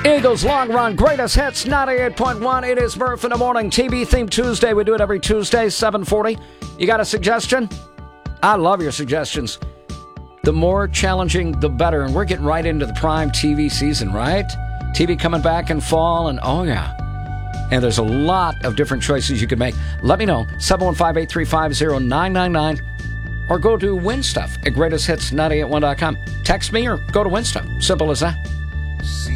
Eagles Long Run, Greatest Hits, 98.1. It is Murph in the Morning, TV Theme Tuesday. We do it every Tuesday, 7:40. You got a suggestion? I love your suggestions. The more challenging, the better. And we're getting right into the prime TV season, right? TV coming back in fall, and oh yeah. And there's a lot of different choices you could make. Let me know, 715-835-0999. Or go to WinStuff at greatesthits981.com. Text me or go to WinStuff. Simple as that.